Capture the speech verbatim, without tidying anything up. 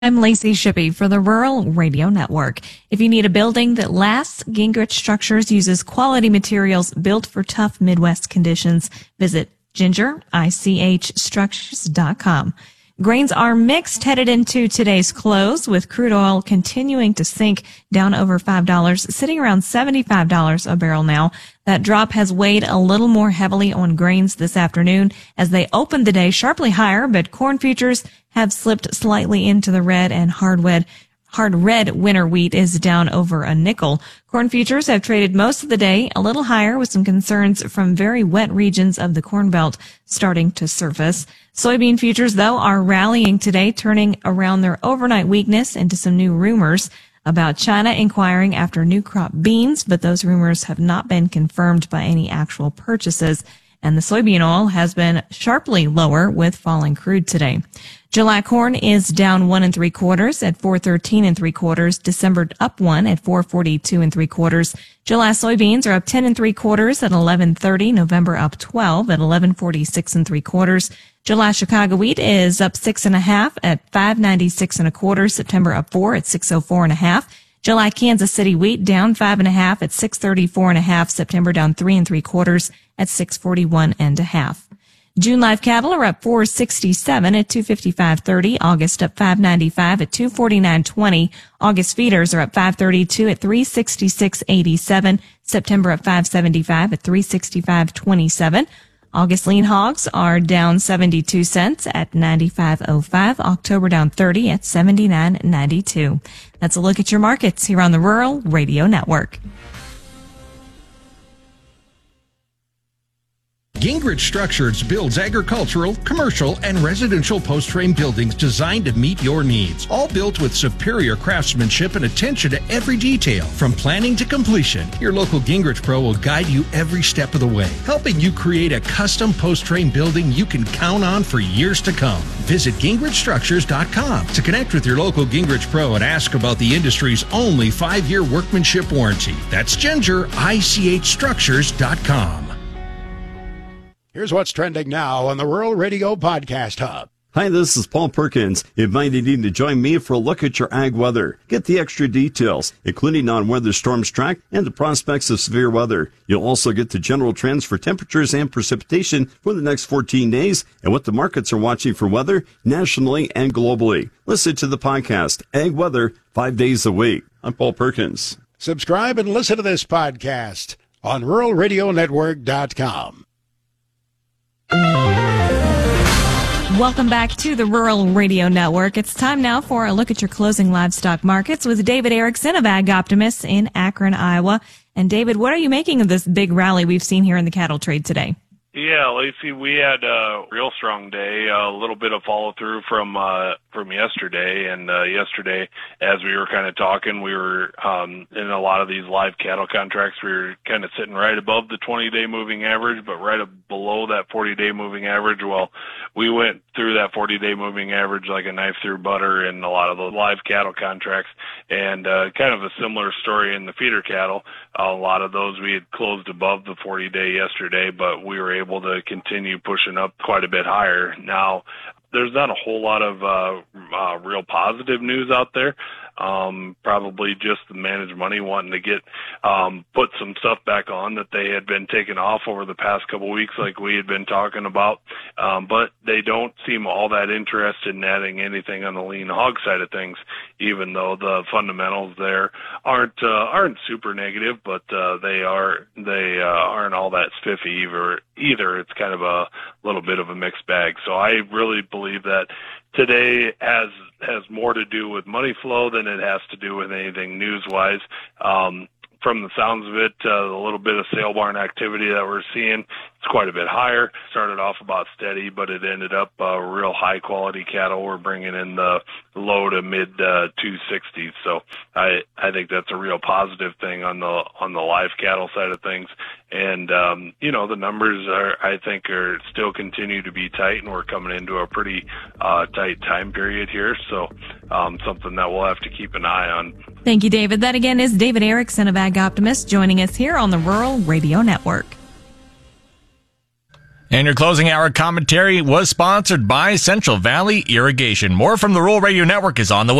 I'm Lacey Shippey for the Rural Radio Network. If you need a building that lasts, Gingrich Structures uses quality materials built for tough Midwest conditions. Visit ginger ich structures dot com. Grains are mixed headed into today's close, with crude oil continuing to sink down over five dollars, sitting around seventy-five dollars a barrel now. That drop has weighed a little more heavily on grains this afternoon as they opened the day sharply higher, but corn futures have slipped slightly into the red, and hard red, hard red winter wheat is down over a nickel. Corn futures have traded most of the day a little higher, with some concerns from very wet regions of the Corn Belt starting to surface. Soybean futures, though, are rallying today, turning around their overnight weakness into some new rumors about China inquiring after new crop beans, but those rumors have not been confirmed by any actual purchases. And the soybean oil has been sharply lower with falling crude today. July corn is down one and three quarters at four thirteen and three quarters. December up one at four forty-two and three quarters. July soybeans are up ten and three quarters at eleven thirty. November up twelve at eleven forty-six and three quarters. July Chicago wheat is up six and a half at five ninety-six and a quarter. September up four at six oh four and a half. July Kansas City wheat down five and a half at six thirty-four and a half. September down three and three quarters at six forty-one and a half. June live cattle are up four sixty-seven at two fifty-five thirty. August up five ninety-five at two forty-nine twenty. August feeders are up five thirty-two at three sixty-six eighty-seven. September up five seventy-five at three sixty-five twenty-seven. August lean hogs are down seventy-two cents at ninety-five oh five. October down thirty at seventy-nine ninety-two. That's a look at your markets here on the Rural Radio Network. Gingrich Structures builds agricultural, commercial, and residential post-frame buildings designed to meet your needs. All built with superior craftsmanship and attention to every detail. From planning to completion, your local Gingrich Pro will guide you every step of the way, helping you create a custom post-frame building you can count on for years to come. Visit gingrich structures dot com to connect with your local Gingrich Pro and ask about the industry's only five-year workmanship warranty. That's ginger ich structures dot com. Here's what's trending now on the Rural Radio Podcast Hub. Hi, this is Paul Perkins, inviting you to join me for a look at your ag weather. Get the extra details, including on where the storms track and the prospects of severe weather. You'll also get the general trends for temperatures and precipitation for the next fourteen days and what the markets are watching for weather nationally and globally. Listen to the podcast, Ag Weather, five days a week. I'm Paul Perkins. Subscribe and listen to this podcast on rural radio network dot com. Welcome back to the Rural Radio Network. It's time now for a look at your closing livestock markets with David Erickson of Ag Optimist in Akron, Iowa. And David, what are you making of this big rally we've seen here in the cattle trade today? Yeah, Lacey, we had a real strong day, a little bit of follow through from uh, from yesterday. And uh, yesterday, as we were kind of talking, we were um, in a lot of these live cattle contracts, we were kind of sitting right above the twenty-day moving average, but right below that forty-day moving average. Well, we went through that forty-day moving average like a knife through butter in a lot of the live cattle contracts, and uh, kind of a similar story in the feeder cattle. A lot of those we had closed above the forty-day yesterday, but we were able to continue pushing up quite a bit higher. Now, there's not a whole lot of uh, uh, real positive news out there. Um, probably just the managed money wanting to get um, put some stuff back on that they had been taking off over the past couple of weeks, like we had been talking about. Um, but they don't seem all that interested in adding anything on the lean hog side of things, even though the fundamentals there aren't uh, aren't super negative, but uh, they are they uh, aren't all that spiffy either. Either it's kind of a little bit of a mixed bag. So I really believe that today has has more to do with money flow than it has to do with anything news-wise. Um, from the sounds of it, uh, the little bit of sale barn activity that we're seeing, it's quite a bit higher. Started off about steady, but it ended up uh, real high-quality cattle. We're bringing in the low to mid uh, two sixties. So I I think that's a real positive thing on the on the live cattle side of things. And um, you know, the numbers are I think are still continue to be tight, and we're coming into a pretty uh, tight time period here. So um, something that we'll have to keep an eye on. Thank you, David. That again is David Erickson of Ag Optimist joining us here on the Rural Radio Network. And your closing hour commentary was sponsored by Central Valley Irrigation. More from the Rural Radio Network is on the way.